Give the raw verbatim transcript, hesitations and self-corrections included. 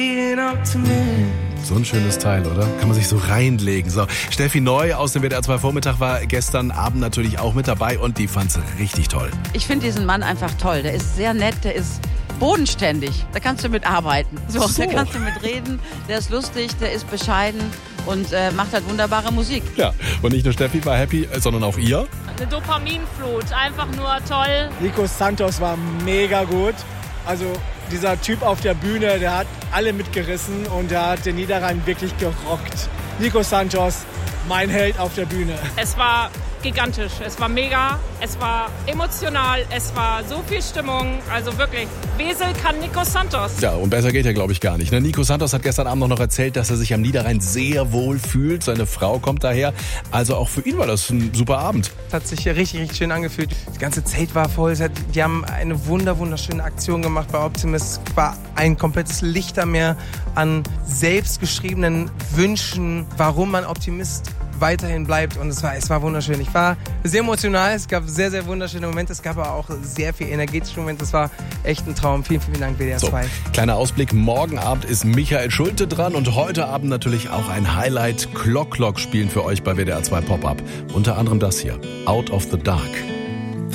So ein schönes Teil, oder? Kann man sich so reinlegen. So, Steffi Neu aus dem W D R zwei Vormittag war gestern Abend natürlich auch mit dabei und die fand's richtig toll. Ich finde diesen Mann einfach toll. Der ist sehr nett, der ist bodenständig. Da kannst du mit arbeiten. So, so. Da kannst du mit reden. Der ist lustig, der ist bescheiden und äh, macht halt wunderbare Musik. Ja, und nicht nur Steffi war happy, sondern auch ihr. Eine Dopaminflut, einfach nur toll. Nico Santos war mega gut. Also dieser Typ auf der Bühne, der hat alle mitgerissen und der hat den Niederrhein wirklich gerockt. Nico Santos, mein Held auf der Bühne. Es war gigantisch, es war mega, es war emotional, es war so viel Stimmung. Also wirklich, Wesel kann Nico Santos. Ja, und besser geht ja, glaube ich, gar nicht. Ne? Nico Santos hat gestern Abend noch erzählt, dass er sich am Niederrhein sehr wohl fühlt. Seine Frau kommt daher. Also auch für ihn war das ein super Abend. Es hat sich richtig, richtig schön angefühlt. Das ganze Zelt war voll. Es hat, die haben eine wunder, wunderschöne Aktion gemacht bei Optimist. Es war ein komplettes Lichtermeer an selbstgeschriebenen Wünschen, warum man Optimist weiterhin bleibt, und es war, es war wunderschön. Ich war sehr emotional, es gab sehr, sehr wunderschöne Momente, es gab aber auch sehr viel energetische Momente, es war echt ein Traum. Vielen, vielen Dank, W D R zwei. So, kleiner Ausblick, morgen Abend ist Michael Schulte dran und heute Abend natürlich auch ein Highlight. Clock Clock spielen für euch bei W D R zwei Pop-Up. Unter anderem das hier, Out of the Dark.